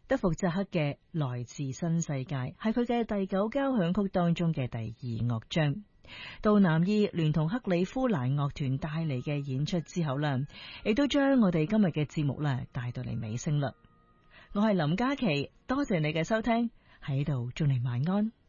德福扎克嘅《來自新世界》係佢嘅第9交響曲當中嘅第2樂章。杜南爾聯同克里夫蘭樂團帶嚟嘅演出之後啦，亦都將我哋今日嘅節目咧帶到嚟尾聲啦。我係林嘉琪，多謝你嘅收聽，喺度祝你晚安。